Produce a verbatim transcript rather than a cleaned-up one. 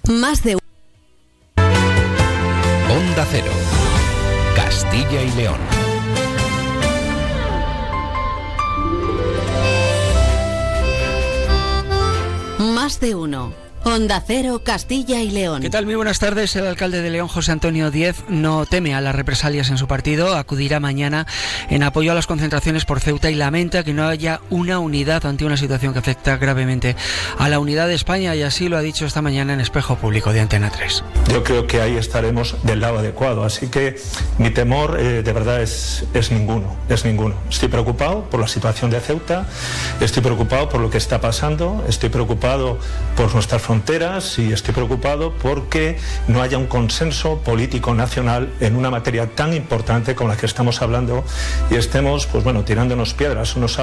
Más de Onda Cero, Castilla y León. Más de uno. Onda Cero, Castilla y León. ¿Qué tal? Muy buenas tardes. El alcalde de León, José Antonio Díez, no teme a las represalias en su partido. Acudirá mañana en apoyo a las concentraciones por Ceuta y lamenta que no haya una unidad ante una situación que afecta gravemente a la unidad de España, y así lo ha dicho esta mañana en Espejo Público de Antena tres. Yo creo que ahí estaremos del lado adecuado, así que mi temor eh, de verdad es, es ninguno, es ninguno. Estoy preocupado por la situación de Ceuta, estoy preocupado por lo que está pasando, estoy preocupado por nuestras fronteras y estoy preocupado porque no haya un consenso político nacional en una materia tan importante como la que estamos hablando y estemos, pues bueno, tirándonos piedras unos a